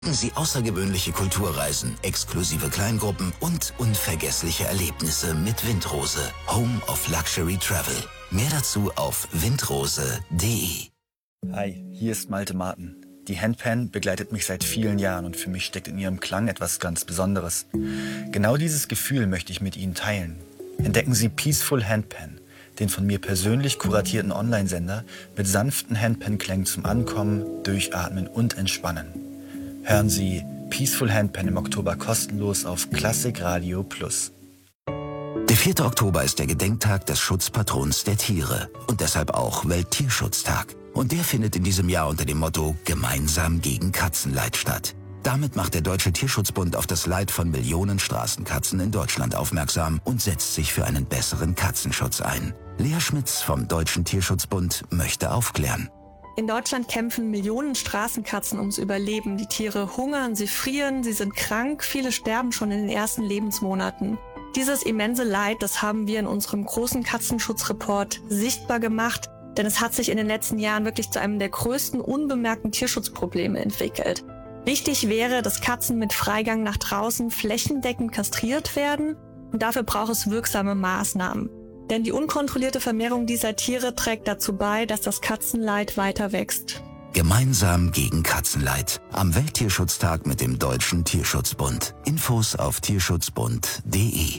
Sie außergewöhnliche Kulturreisen, exklusive Kleingruppen und unvergessliche Erlebnisse mit Windrose. Home of Luxury Travel. Mehr dazu auf windrose.de. Hi, hier ist Malte Martin. Die Handpan begleitet mich seit vielen Jahren und für mich steckt in ihrem Klang etwas ganz Besonderes. Genau dieses Gefühl möchte ich mit Ihnen teilen. Entdecken Sie Peaceful Handpan, den von mir persönlich kuratierten Online-Sender mit sanften Handpan-Klängen zum Ankommen, Durchatmen und Entspannen. Hören Sie Peaceful Handpan im Oktober kostenlos auf Klassik Radio Plus. Der 4. Oktober ist der Gedenktag des Schutzpatrons der Tiere und deshalb auch Welttierschutztag. Und der findet in diesem Jahr unter dem Motto Gemeinsam gegen Katzenleid statt. Damit macht der Deutsche Tierschutzbund auf das Leid von Millionen Straßenkatzen in Deutschland aufmerksam und setzt sich für einen besseren Katzenschutz ein. Lea Schmitz vom Deutschen Tierschutzbund möchte aufklären. In Deutschland kämpfen Millionen Straßenkatzen ums Überleben. Die Tiere hungern, sie frieren, sie sind krank, viele sterben schon in den ersten Lebensmonaten. Dieses immense Leid, das haben wir in unserem großen Katzenschutzreport sichtbar gemacht, denn es hat sich in den letzten Jahren wirklich zu einem der größten unbemerkten Tierschutzprobleme entwickelt. Wichtig wäre, dass Katzen mit Freigang nach draußen flächendeckend kastriert werden und dafür braucht es wirksame Maßnahmen. Denn die unkontrollierte Vermehrung dieser Tiere trägt dazu bei, dass das Katzenleid weiter wächst. Gemeinsam gegen Katzenleid. Am Welttierschutztag mit dem Deutschen Tierschutzbund. Infos auf tierschutzbund.de.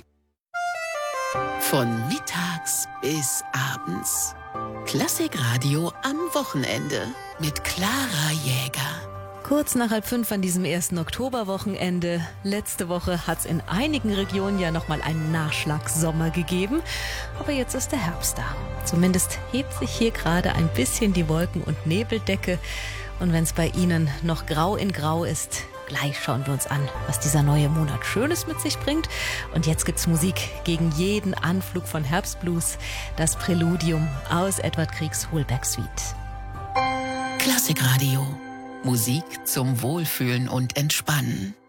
Von mittags bis abends. Klassikradio am Wochenende mit Clara Jäger. Kurz nach 4:30 an diesem 1. Oktoberwochenende. Letzte Woche hat es in einigen Regionen ja nochmal einen Nachschlagssommer gegeben. Aber jetzt ist der Herbst da. Zumindest hebt sich hier gerade ein bisschen die Wolken- und Nebeldecke. Und wenn es bei Ihnen noch grau in grau ist, gleich schauen wir uns an, was dieser neue Monat Schönes mit sich bringt. Und jetzt gibt's Musik gegen jeden Anflug von Herbstblues. Das Präludium aus Edvard Griegs Holberg-Suite. Klassikradio. Musik zum Wohlfühlen und Entspannen.